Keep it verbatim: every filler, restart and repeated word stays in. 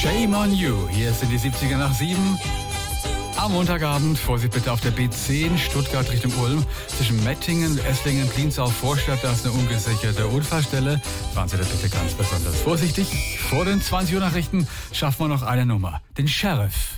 Shame on you. Hier sind die siebziger nach sieben. Am Montagabend, Vorsicht bitte auf der B zehn, Stuttgart Richtung Ulm. Zwischen Mettingen, Esslingen, Pliensau, Vorstadt, da ist eine ungesicherte Unfallstelle. Fahren Sie da bitte ganz besonders vorsichtig. Vor den zwanzig Uhr Nachrichten schaffen wir noch eine Nummer. Den Sheriff.